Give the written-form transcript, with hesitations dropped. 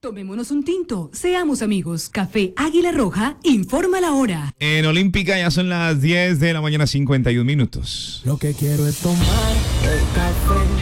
Tomémonos un tinto, seamos amigos. Café Águila Roja, informa la hora. En Olímpica ya son las 10 de la mañana, 51 minutos. Lo que quiero es tomar el café.